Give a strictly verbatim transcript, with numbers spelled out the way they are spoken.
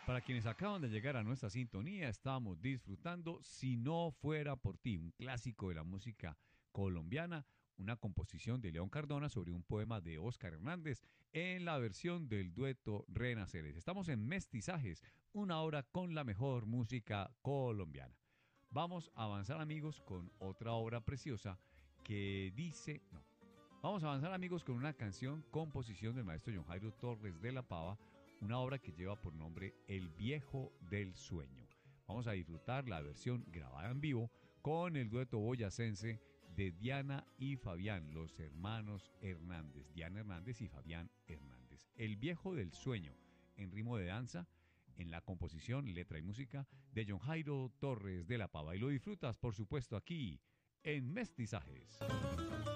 Para quienes acaban de llegar a nuestra sintonía, estamos disfrutando Si no fuera por ti, un clásico de la música colombiana, una composición de León Cardona sobre un poema de Óscar Hernández en la versión del dueto Renaceres. Estamos en Mestizajes, una hora con la mejor música colombiana. Vamos a avanzar, amigos, con otra obra preciosa que dice... No, vamos a avanzar, amigos, con una canción, composición del maestro John Jairo Torres de la Pava, una obra que lleva por nombre El Viejo del Sueño. Vamos a disfrutar la versión grabada en vivo con el dueto boyacense de Diana y Fabián, los hermanos Hernández, Diana Hernández y Fabián Hernández. El Viejo del Sueño, en ritmo de danza, en la composición, letra y música de John Jairo Torres de la Pava. Y lo disfrutas, por supuesto, aquí en Mestizajes.